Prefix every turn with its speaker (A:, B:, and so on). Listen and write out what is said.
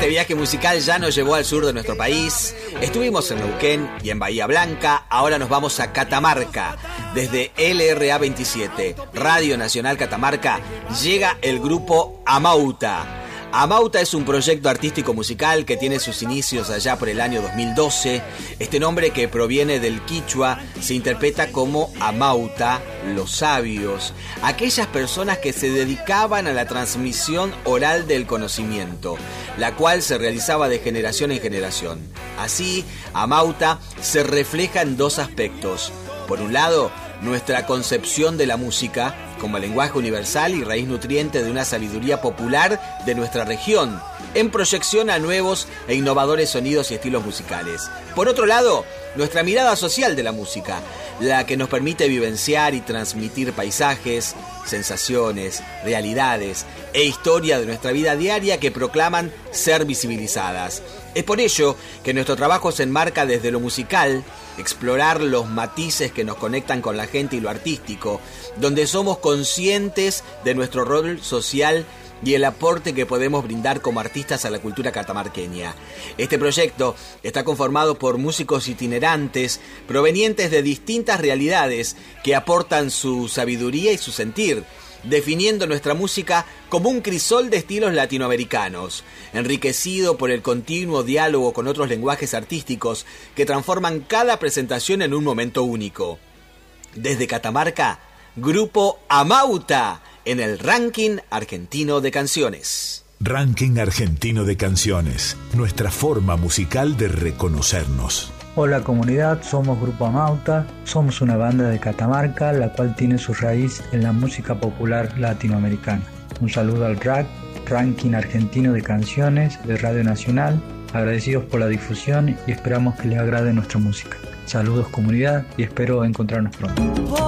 A: Este viaje musical ya nos llevó al sur de nuestro país. Estuvimos en Neuquén y en Bahía Blanca. Ahora nos vamos a Catamarca. Desde LRA 27, Radio Nacional Catamarca, llega el grupo Amauta. Amauta es un proyecto artístico musical que tiene sus inicios allá por el año 2012. Este nombre, que proviene del quichua, se interpreta como Amauta, los sabios, aquellas personas que se dedicaban a la transmisión oral del conocimiento, la cual se realizaba de generación en generación. Así, Amauta se refleja en dos aspectos. Por un lado, nuestra concepción de la música como lenguaje universal y raíz nutriente de una sabiduría popular de nuestra región, en proyección a nuevos e innovadores sonidos y estilos musicales. Por otro lado, nuestra mirada social de la música, la que nos permite vivenciar y transmitir paisajes, sensaciones, realidades e historia de nuestra vida diaria que proclaman ser visibilizadas. Es por ello que nuestro trabajo se enmarca desde lo musical, explorar los matices que nos conectan con la gente y lo artístico, donde somos conscientes de nuestro rol social y el aporte que podemos brindar como artistas a la cultura catamarqueña. Este proyecto está conformado por músicos itinerantes provenientes de distintas realidades que aportan su sabiduría y su sentir, definiendo nuestra música como un crisol de estilos latinoamericanos, enriquecido por el continuo diálogo con otros lenguajes artísticos que transforman cada presentación en un momento único. Desde Catamarca, Grupo Amauta, en el Ranking Argentino de Canciones.
B: Ranking Argentino de Canciones, nuestra forma musical de reconocernos.
C: Hola comunidad, somos Grupo Amauta, somos una banda de Catamarca, la cual tiene su raíz en la música popular latinoamericana. Un saludo al Ranking Argentino de Canciones de Radio Nacional, agradecidos por la difusión y esperamos que les agrade nuestra música. Saludos comunidad y espero encontrarnos pronto.